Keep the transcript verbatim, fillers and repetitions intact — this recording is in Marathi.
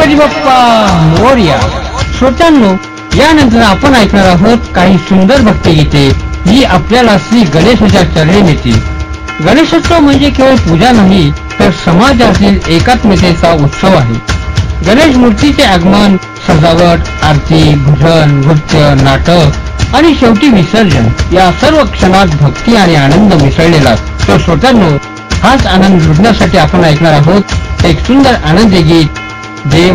गणपती बाप्पा मोरया. श्रोत्यांनो, यानंतर आपण ऐकणार आहोत काही सुंदर भक्तिगीते जी आपल्याला श्री गणेशाच्या चरणी मिळतील. गणेशोत्सव म्हणजे केवळ पूजा नाही, तर समाजातील एकात्मतेचा उत्सव आहे. गणेश मूर्तीचे आगमन, सजावट, आरती, भजन, नृत्य, नाटक आणि शेवटी विसर्जन या सर्व क्षणात भक्ती आणि आनंद मिसळलेला. तर श्रोत्यांनो, हाच आनंद लुटण्यासाठी आपण ऐकणार आहोत एक सुंदर आनंदी गीत जे